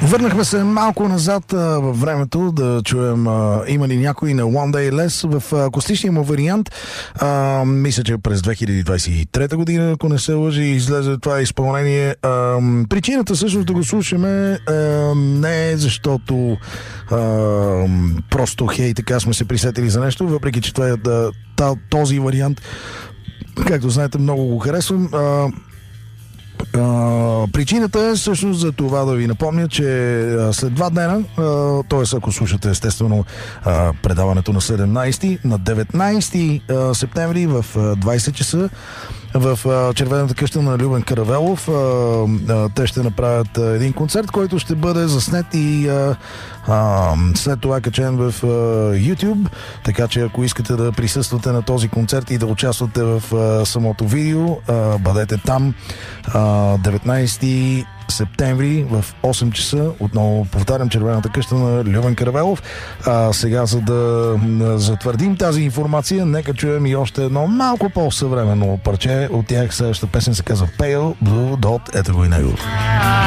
Върнахме се малко назад във времето да чуем има ли някой на One Day Less в акустичния му вариант. Мисля, че през 2023 година, ако не се лъжи, излезе това изпълнение. Причината всъщност да го слушаме не е защото просто хей, така сме се присетили за нещо, въпреки че това е този вариант, както знаете, много го харесвам. Причината е всъщност за това да ви напомня, че след 2 дена, т.е. ако слушате естествено предаването на 17, на 19 септември в 20 часа в Червената къща на Любен Каравелов те ще направят един концерт, който ще бъде заснет и след това качен в YouTube, така че ако искате да присъствате на този концерт и да участвате в самото видео, бъдете там 19 септември в 8 часа. Отново повтарям, Червената къща на Любен Каравелов. Сега, за да затвърдим тази информация, нека чуем и още едно малко по-съвременно парче от тях. Следващата песен се казва Pale Blue Dot. Ето го и него.